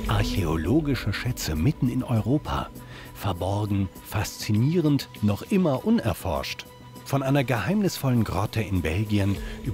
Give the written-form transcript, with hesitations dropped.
Archäologische Schätze mitten in Europa. Verborgen, faszinierend, noch immer unerforscht. Von einer geheimnisvollen Grotte in Belgien